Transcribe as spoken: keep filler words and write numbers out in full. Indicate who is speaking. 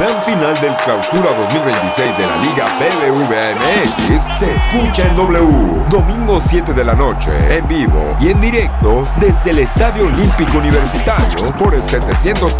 Speaker 1: gran final del Clausura dos mil veintiséis de la Liga B B V A M X se escucha en W. Domingo siete de la noche, en vivo y en directo desde el Estadio Olímpico Universitario por el setecientos